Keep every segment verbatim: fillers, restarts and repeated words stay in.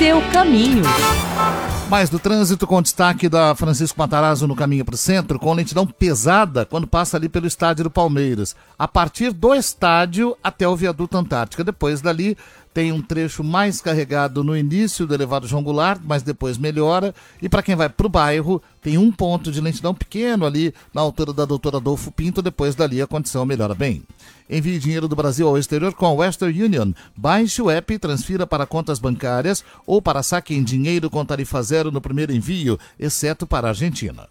seu caminho. Mais do trânsito com destaque da Francisco Matarazzo no caminho para o centro, com lentidão pesada quando passa ali pelo estádio do Palmeiras. A partir do estádio até o viaduto Antártica. Depois dali tem um trecho mais carregado no início do elevado João Goulart, mas depois melhora. E para quem vai para o bairro, tem um ponto de lentidão pequeno ali na altura da doutora Adolfo Pinto. Depois dali a condição melhora bem. Envie dinheiro do Brasil ao exterior com a Western Union. Baixe o app e transfira para contas bancárias ou para saque em dinheiro com tarifa zero no primeiro envio, exceto para a Argentina.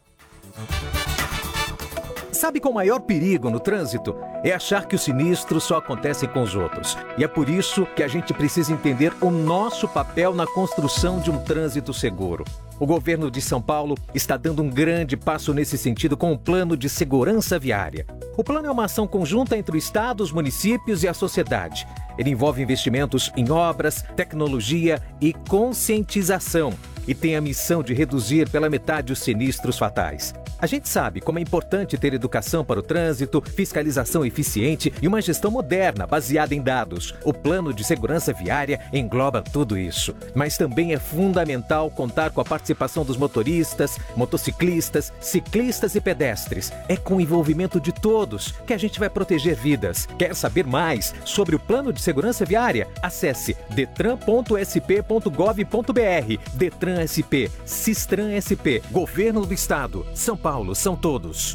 Sabe qual o maior perigo no trânsito? É achar que os sinistros só acontecem com os outros. E é por isso que a gente precisa entender o nosso papel na construção de um trânsito seguro. O governo de São Paulo está dando um grande passo nesse sentido com o Plano de Segurança Viária. O plano é uma ação conjunta entre o Estado, os municípios e a sociedade. Ele envolve investimentos em obras, tecnologia e conscientização e tem a missão de reduzir pela metade os sinistros fatais. A gente sabe como é importante ter educação para o trânsito, fiscalização eficiente e uma gestão moderna baseada em dados. O Plano de Segurança Viária engloba tudo isso. Mas também é fundamental contar com a participação dos motoristas, motociclistas, ciclistas e pedestres. É com o envolvimento de todos que a gente vai proteger vidas. Quer saber mais sobre o Plano de Segurança Viária? Acesse detran ponto s p ponto gov ponto b r. Detran S P, Sistran S P, Governo do Estado, São Paulo, são todos.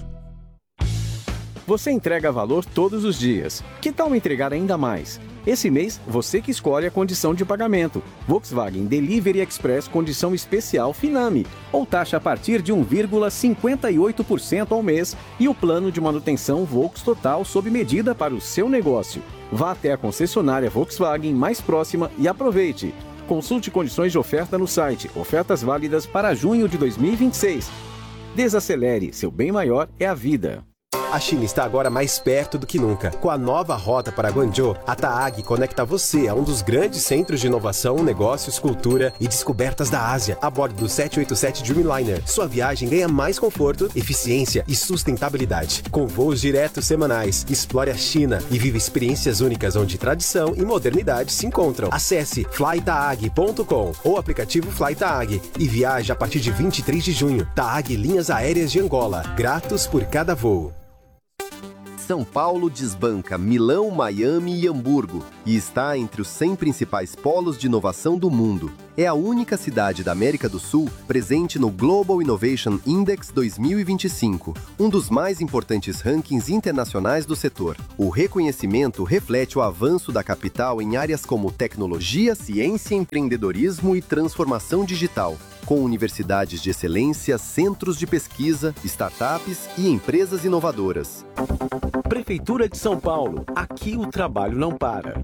Você entrega valor todos os dias. Que tal entregar ainda mais? Esse mês, você que escolhe a condição de pagamento. Volkswagen Delivery Express condição especial Finame, ou taxa a partir de um vírgula cinquenta e oito por cento ao mês e o plano de manutenção Volks Total sob medida para o seu negócio. Vá até a concessionária Volkswagen mais próxima e aproveite. Consulte condições de oferta no site. Ofertas válidas para junho de dois mil e vinte e seis. Desacelere, seu bem maior é a vida. A China está agora mais perto do que nunca. Com a nova rota para Guangzhou, a Taag conecta você a um dos grandes centros de inovação, negócios, cultura e descobertas da Ásia, a bordo do sete oito sete Dreamliner. Sua viagem ganha mais conforto, eficiência e sustentabilidade. Com voos diretos semanais, explore a China e viva experiências únicas onde tradição e modernidade se encontram. Acesse fly taag ponto com ou aplicativo FlyTaag e viaje a partir de vinte e três de junho. Taag Linhas Aéreas de Angola. Gratos por cada voo. São Paulo desbanca Milão, Miami e Hamburgo e está entre os cem principais polos de inovação do mundo. É a única cidade da América do Sul presente no Global Innovation Index dois mil e vinte e cinco, um dos mais importantes rankings internacionais do setor. O reconhecimento reflete o avanço da capital em áreas como tecnologia, ciência, empreendedorismo e transformação digital, com universidades de excelência, centros de pesquisa, startups e empresas inovadoras. Prefeitura de São Paulo. Aqui o trabalho não para.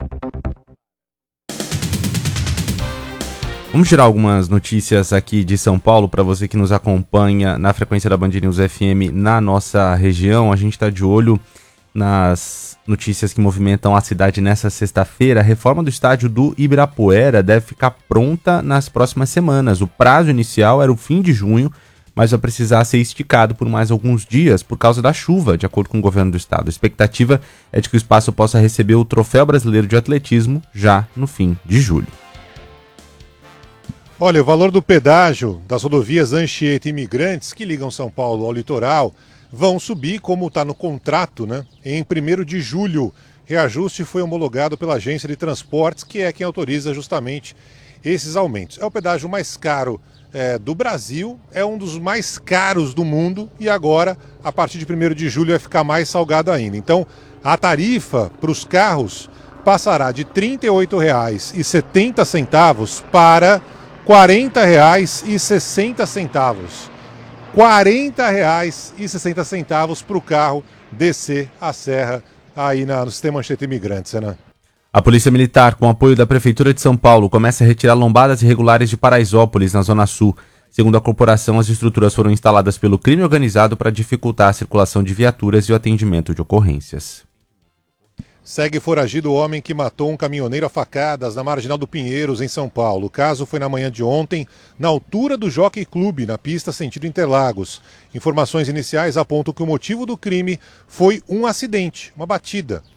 Vamos tirar algumas notícias aqui de São Paulo para você que nos acompanha na frequência da Band News F M na nossa região. A gente está de olho nas notícias que movimentam a cidade nessa sexta-feira. A reforma do estádio do Ibirapuera deve ficar pronta nas próximas semanas. O prazo inicial era o fim de junho, mas vai precisar ser esticado por mais alguns dias por causa da chuva, de acordo com o governo do estado. A expectativa é de que o espaço possa receber o Troféu Brasileiro de Atletismo já no fim de julho. Olha, o valor do pedágio das rodovias Anchieta e Imigrantes, que ligam São Paulo ao litoral, vão subir, como está no contrato, né? Em primeiro de julho. Reajuste foi homologado pela Agência de Transportes, que é quem autoriza justamente esses aumentos. É o pedágio mais caro é, do Brasil, é um dos mais caros do mundo e agora, a partir de primeiro de julho, vai ficar mais salgado ainda. Então, a tarifa para os carros passará de trinta e oito reais e setenta centavos para quarenta reais e sessenta centavos. quarenta reais e sessenta centavos para o carro descer a serra aí na, no sistema Anchieta Imigrantes, né? A Polícia Militar, com apoio da Prefeitura de São Paulo, começa a retirar lombadas irregulares de Paraisópolis, na Zona Sul. Segundo a corporação, as estruturas foram instaladas pelo crime organizado para dificultar a circulação de viaturas e o atendimento de ocorrências. Segue foragido o homem que matou um caminhoneiro a facadas na Marginal do Pinheiros, em São Paulo. O caso foi na manhã de ontem, na altura do Jockey Club, na pista sentido Interlagos. Informações iniciais apontam que o motivo do crime foi um acidente, uma batida.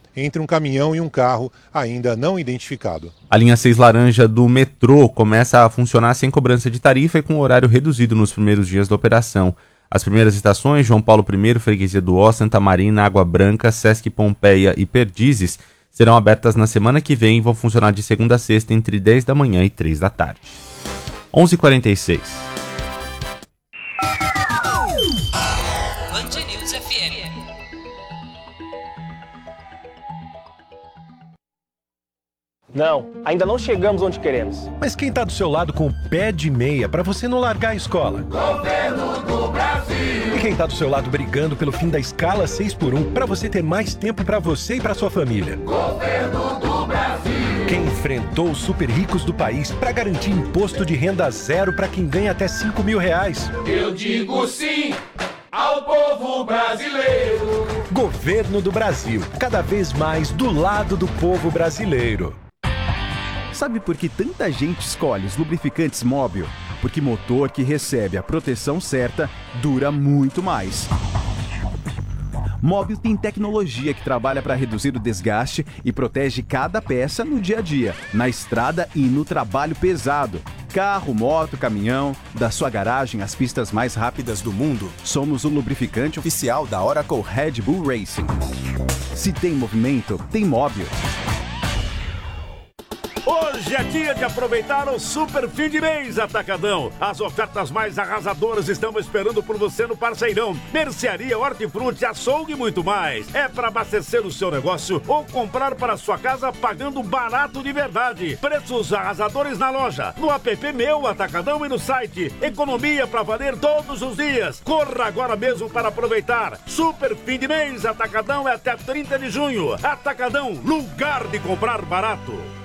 entre um caminhão e um carro ainda não identificado. A linha seis laranja do metrô começa a funcionar sem cobrança de tarifa e com horário reduzido nos primeiros dias da operação. As primeiras estações, João Paulo I, Freguesia do Ó, Santa Marina, Água Branca, Sesc Pompeia e Perdizes, serão abertas na semana que vem e vão funcionar de segunda a sexta entre dez da manhã e três da tarde. onze e quarenta e seis. Band News F M. Não, ainda não chegamos onde queremos. Mas quem tá do seu lado com o pé de meia pra você não largar a escola? Governo do Brasil! E quem tá do seu lado brigando pelo fim da escala seis por um pra você ter mais tempo pra você e pra sua família? Governo do Brasil! Quem enfrentou os super ricos do país pra garantir imposto de renda zero pra quem ganha até cinco mil reais? Eu digo sim ao povo brasileiro! Governo do Brasil, cada vez mais do lado do povo brasileiro. Sabe por que tanta gente escolhe os lubrificantes Móbil? Porque motor que recebe a proteção certa dura muito mais. Móbil tem tecnologia que trabalha para reduzir o desgaste e protege cada peça no dia a dia, na estrada e no trabalho pesado. Carro, moto, caminhão, da sua garagem às pistas mais rápidas do mundo, somos o lubrificante oficial da Oracle Red Bull Racing. Se tem movimento, tem Móbil. Hoje é dia de aproveitar o super fim de mês Atacadão. As ofertas mais arrasadoras estão esperando por você no Parceirão. Mercearia, hortifruti, açougue e muito mais. É para abastecer o seu negócio ou comprar para sua casa pagando barato de verdade. Preços arrasadores na loja, no app Meu Atacadão e no site. Economia para valer todos os dias. Corra agora mesmo para aproveitar. Super fim de mês Atacadão é até trinta de junho. Atacadão, lugar de comprar barato.